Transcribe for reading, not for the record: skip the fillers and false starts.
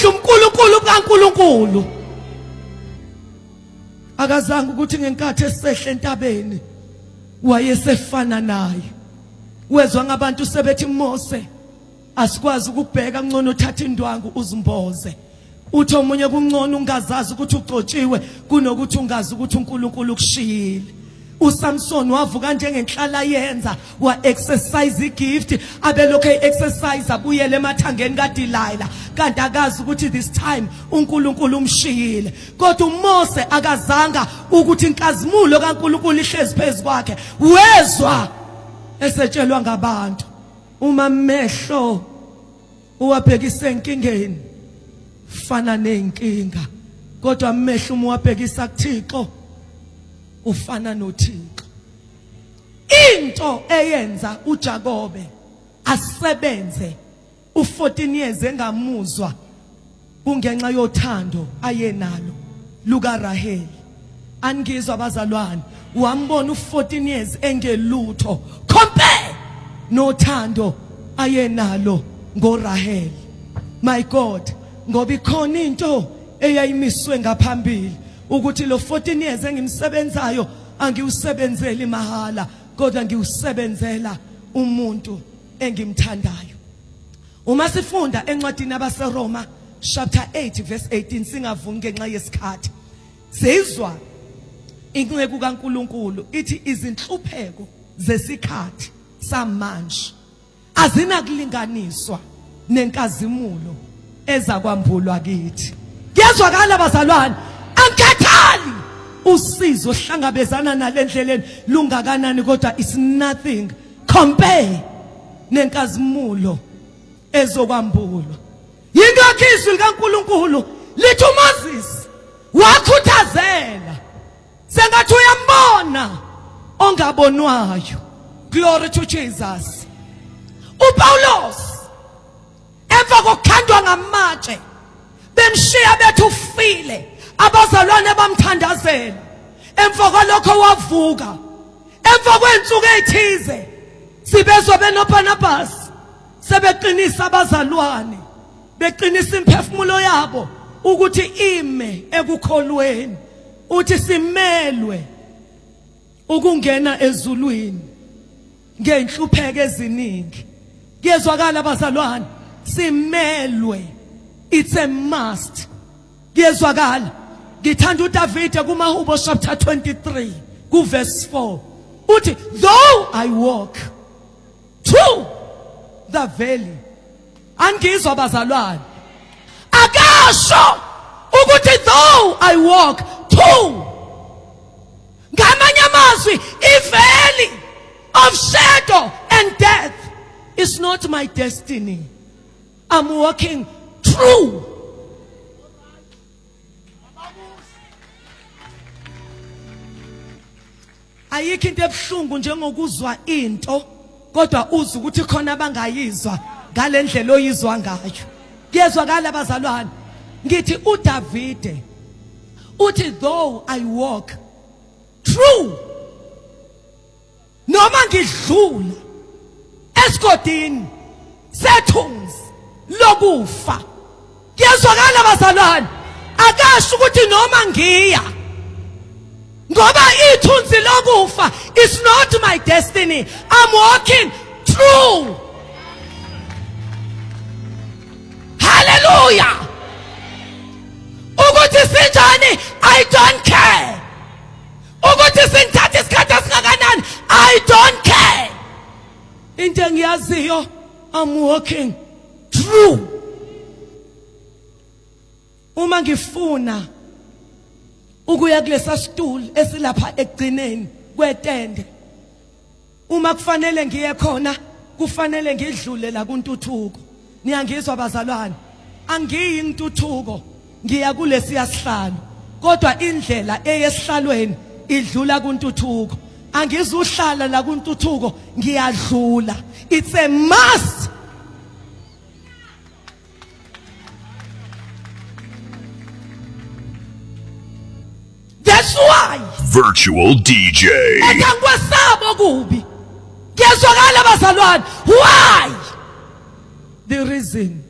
umehlo uNkulunkulu kaNkulunkulu akazange ukuthi ngenkathi esehle entabeni wayesefana naye. Wezwa ngabantu sebethi Mose asikwazi ukubheka ngcono uthatha indwangu uzimboze. Uthi omunye kungcono ungazazi ukuthi ucotshiwe kunokuthi ungazi ukuthi uNkulunkulu ukushiyile. uSamson wavuka njengenhlala yenza wa exercise igift abelokho exercise abuyele emathangeni kaDelilah kanti akazi ukuthi this time uNkulunkulu umshiyile. Kodwa uMose akazanga ukuthi inkazimulo kaNkulunkulu ihlezi phezu kwakhe. Wezwa esetshelwa ngabantu uma mehlo uwabhekise enkingeni fana nenkinga, kodwa amehlo uma uwabhekisa kuThixo ufana noThixo. Into eyenza uJakobe asebenze u14 years engamuzwa kungenxa yothando ayenalo lukaRaheli. Angizwa abazalwane, wambona u14 years engelutho compare nothando ayenalo ngoRaheli. My God, ngoba ikhona into eyayimiswe ngaphambili ukuthi lo 14 years engimsebenzayo angiwusebenzeli mahala kodwa ngiwusebenzela umuntu engimthandayo. Uma sifunda encwadini yabaseRoma chapter 8 verse 18 singavumi ngenxa yesikhathi, sizwa inceku kaNkulunkulu ithi izinhlupheko zesikhathi samanje azinakulinganiswa nenkazimulo ezakwambulwa kithi. Kuyezwakala bazalwane, angikhathali usizo hlangabezana nalendleleni lungakanani kodwa is nothing compare nenkazimulo ezokwambulwa. Yingakho izwi likaNkulunkulu lithi uMoses wakhuthazela sengathi uyambona ongabonwayo. Glory to Jesus. uPaulos emva kokukhandwa ngamatshe bemshiya bethi ufile, abazalwane bamthandazela. Emva kwalokho wavuka, emva kwensuku ezithize sibezwa benoBarnabas sebeqinisa abazalwane, beqinisa imphefumulo yabo ukuthi ime ekukholweni, uthi simelwe ukungena ezulwini ngenhlupheko eziningi. Kuyezwakala abazalwane, simelwe, it's a must. Kuyezwakala. Ngithanda uDavide kumaHubo chapter 23 ku verse 4 uthi though I walk through the valley, angizwa abazalwane, akasho ukuthi though I walk through, ngamanye amazwi i-valley of shadow and death is not my destiny. I'm walking through. Ayikho into ebuhlungu njengokuzwa into kodwa uza ukuthi khona abangayizwa ngalendlela oyizwa ngayo. Kuyezwakala abazalwane, ngithi uDavide uthi though I walk through, noma ngidlula esigodini sethunzi lokufa. Kuyezwakala abazalwane, akasho ukuthi noma ngiya, ngoba ithunzi lokufa is not my destiny. I'm walking through. Hallelujah. Ukuthi sinjani, I don't care. Ukuthi singithatha isikhathi esingakanani, I don't care. Into engiyaziyo, I'm walking through. Uma ngifuna ukuya kulesa stool esilapha egcineni kwetende, uma kufanele ngiye khona kufanele ngidlule la kuntuthuko. Niyangizwa abazalwane, angiyi intuthuko ngiya kulesiya sihlalo, kodwa indlela eyesihlalweni idlula kuntuthuko. Angizuhlala la kuntuthuko, ngiyadlula. It's a must. That's why Virtual DJ. Ekankwesabo kubi. Kuyezwakala abazalwane, why? The reason